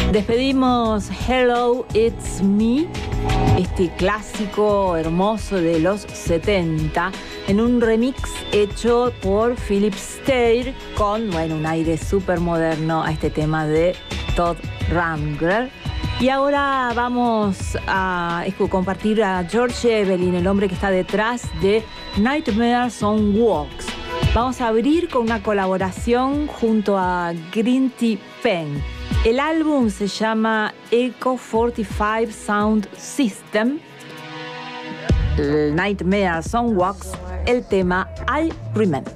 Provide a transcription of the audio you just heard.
Despedimos Hello, It's Me, este clásico hermoso de los 70, en un remix hecho por Philip Stayr con, un aire súper moderno a este tema de Todd Rundgren. Y ahora vamos a compartir a George Evelyn, el hombre que está detrás de Nightmares on Walks. Vamos a abrir con una colaboración junto a Green Tea Pen. El álbum se llama Echo 45 Sound System. Nightmares on Walks, el tema I Remember.